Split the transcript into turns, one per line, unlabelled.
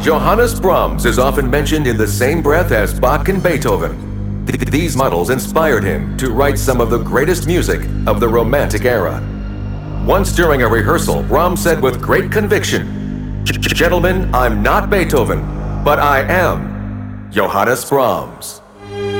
Johannes Brahms is often mentioned in the same breath as Bach and Beethoven. These models inspired him to write some of the greatest music of the Romantic era. Once during a rehearsal, Brahms said with great conviction, "Gentlemen, I'm not Beethoven, but I am Johannes Brahms."